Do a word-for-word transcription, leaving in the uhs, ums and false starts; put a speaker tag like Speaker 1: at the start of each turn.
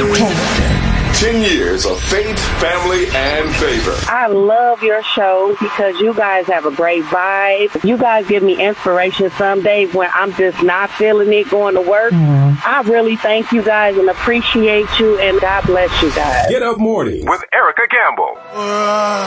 Speaker 1: Ten years of faith, family, and favor.
Speaker 2: I love your show because you guys have a great vibe. You guys give me inspiration some days when I'm just not feeling it going to work. Mm. I really thank you guys and appreciate you, and God bless you guys.
Speaker 1: Get Up Morning with Erica Campbell. Uh.